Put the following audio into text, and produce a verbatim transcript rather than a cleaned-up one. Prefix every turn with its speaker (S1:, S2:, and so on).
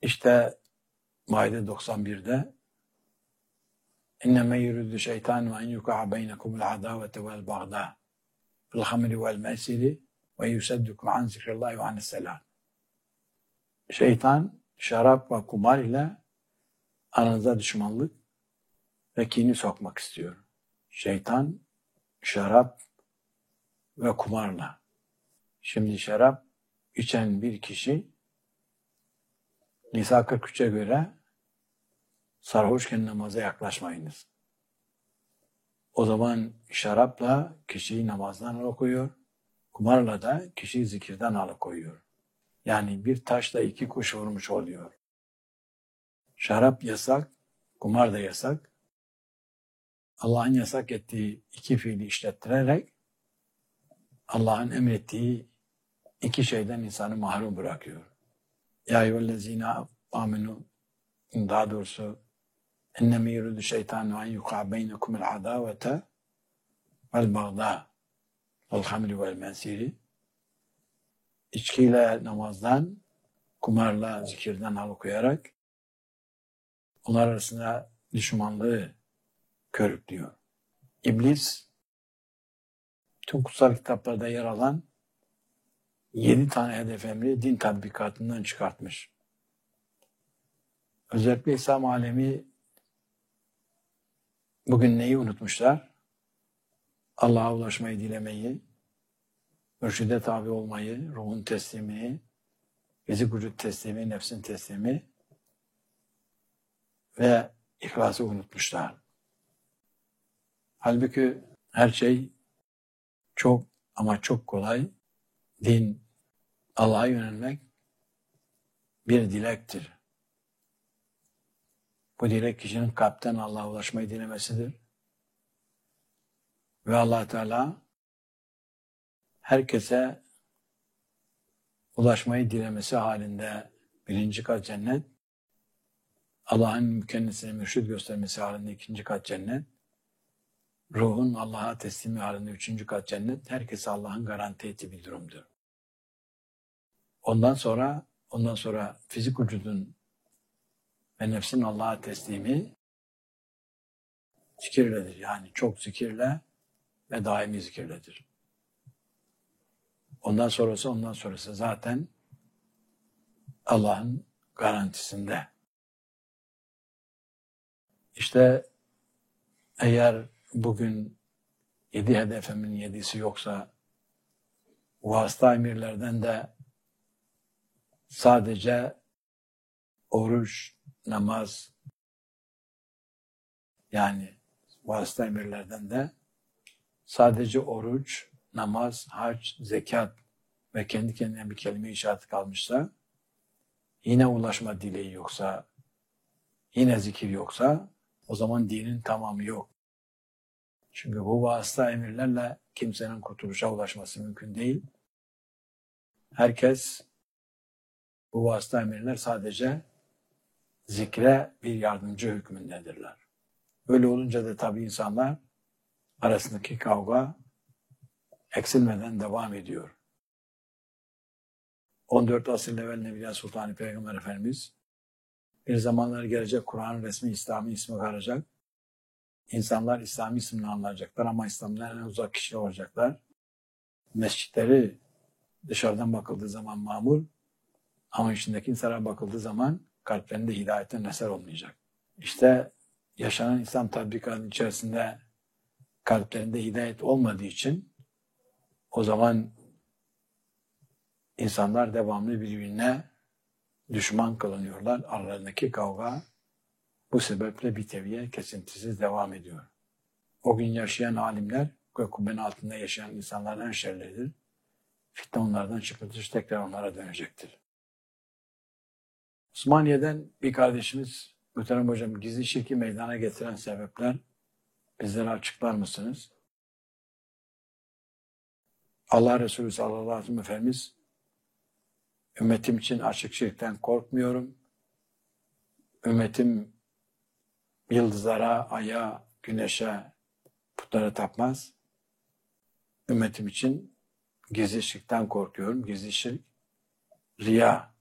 S1: İşte Maide doksan bir'de İnneme yuridu şeytanu en yuka'a beynekumul adavete vel bagda fil hamri vel mesiri ve yusaddukum an zikrillahi ve anisselam. Şeytan şarap ve kumar ile aranıza düşmanlık ve kini sokmak istiyor. Şeytan şarap ve kumarla. Şimdi şarap içen bir kişi Nisa kırk üç'e göre sarhoşken namaza yaklaşmayınız. O zaman şarapla kişiyi namazdan alıkoyuyor, kumarla da kişiyi zikirden alıkoyuyor. Yani bir taşla iki kuş vurmuş oluyor. Şarap yasak, kumar da yasak. Allah'ın yasak ettiği iki fiili işlettirerek Allah'ın emrettiği iki şeyden insanı mahrum bırakıyor. Ya eyyühellezine amenu, daha doğrusu enneme yuridu şeytanu en yuka'a beynekumul adavete vel bagda vel hamri vel mesiri. İçkiyle namazdan, kumarla zikirden alıkoyarak onlar arasında düşmanlığı körüklüyor. İblis tüm kutsal kitaplarda yer alan yedi tane hedef emri din tatbikatından çıkartmış. Özellikle İslam alemi bugün neyi unutmuşlar? Allah'a ulaşmayı dilemeyi, mürşide tabi olmayı, ruhun teslimi, fizik vücut teslimi, nefsin teslimi ve ihlası unutmuşlar. Halbuki her şey çok ama çok kolay. Din, Allah'a yönelmek bir dilektir. Bu dilek kişinin kalpten Allah'a ulaşmayı dilemesidir. Ve Allah Teala herkese ulaşmayı dilemesi halinde birinci kat cennet, Allah'ın kendisine mürşid göstermesi halinde ikinci kat cennet, ruhun Allah'a teslimi halinde üçüncü kat cennet, herkese Allah'ın garanti ettiği bir durumdur. Ondan sonra, ondan sonra fizik vücudun ve nefsin Allah'a teslimi zikirledir. Yani çok zikirle ve daimi zikirledir. Ondan sonrası, ondan sonrası zaten Allah'ın garantisinde. İşte eğer bugün yedi hedefimin yedisi yoksa vasıta emirlerden de sadece oruç, namaz, yani vasıta emirlerden de sadece oruç, namaz, hac, zekat ve kendi kendine bir kelime işareti kalmışsa, yine ulaşma dileği yoksa, yine zikir yoksa, o zaman dinin tamamı yok. Çünkü bu vasıta emirlerle kimsenin kurtuluşa ulaşması mümkün değil. Herkes, bu vasıta emirler sadece zikre bir yardımcı hükmündedirler. Böyle olunca da tabii insanlar arasındaki kavga eksilmeden devam ediyor. on dört asır evvel Nebiya Sultan Peygamber Efendimiz bir zamanlar gelecek Kur'an'ın resmi İslami ismi kalacak. İnsanlar İslami ismini anlayacaklar ama İslam'dan en uzak kişi olacaklar. Mescitleri dışarıdan bakıldığı zaman mamur ama içindeki insanlara bakıldığı zaman kalplerinde hidayetten eser olmayacak. İşte yaşanan İslam tatbikatının içerisinde kalplerinde hidayet olmadığı için o zaman insanlar devamlı birbirine düşman kılınıyorlar. Aralarındaki kavga bu sebeple bir teviye kesintisiz devam ediyor. O gün yaşayan alimler gök kubbenin altında yaşayan insanların en şerleridir. Fitne onlardan çıkıntı tekrar onlara dönecektir. Osmaniye'den bir kardeşimiz, Muhterem Hocam, gizli şirki meydana getiren sebepler bizlere açıklar mısınız? Allah Resulü sallallahu aleyhi ve sellem Efendimiz, ümmetim için açık şirkten korkmuyorum. Ümmetim yıldızlara, aya, güneşe, putlara tapmaz. Ümmetim için gizli şirkten korkuyorum. Gizli şirk, riya